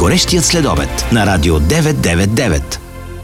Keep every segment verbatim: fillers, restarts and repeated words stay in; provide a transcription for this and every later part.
Горещият следобед на Радио деветстотин деветдесет и девет.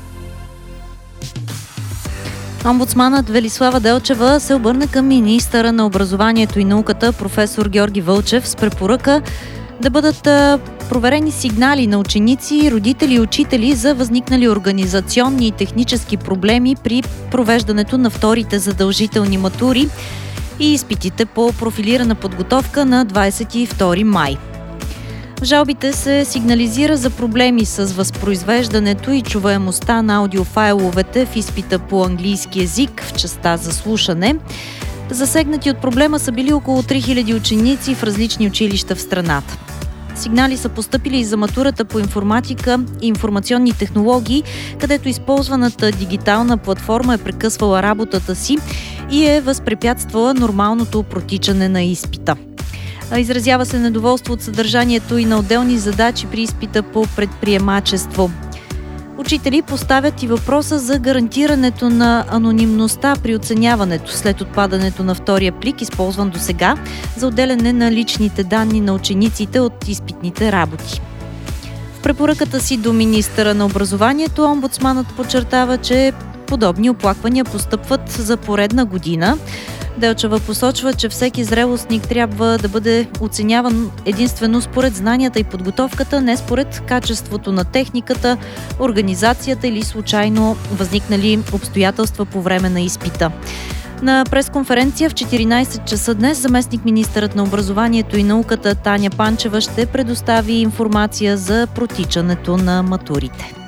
Омбудсманът Велислава Делчева се обърна към министъра на образованието и науката професор Георги Вълчев с препоръка да бъдат проверени сигнали на ученици, родители и учители за възникнали организационни и технически проблеми при провеждането на вторите задължителни матури и изпитите по профилирана подготовка на двадесет и втори май. В жалбите се сигнализира за проблеми с възпроизвеждането и чуваемостта на аудиофайловете в изпита по английски език в частта за слушане. Засегнати от проблема са били около три хиляди ученици в различни училища в страната. Сигнали са постъпили и за матурата по информатика и информационни технологии, където използваната дигитална платформа е прекъсвала работата си и е възпрепятствала нормалното протичане на изпита. Изразява се недоволство от съдържанието и на отделни задачи при изпита по предприемачество. Учители поставят и въпроса за гарантирането на анонимността при оценяването след отпадането на втория плик, използван досега за отделяне на личните данни на учениците от изпитните работи. В препоръката си до министъра на образованието омбудсманът подчертава, че подобни оплаквания постъпват за поредна година. Делчева посочва, че всеки зрелостник трябва да бъде оценяван единствено според знанията и подготовката, не според качеството на техниката, организацията или случайно възникнали обстоятелства по време на изпита. На пресконференция в четиринадесет часа днес заместник-министърът на образованието и науката Таня Панчева ще предостави информация за протичането на матурите.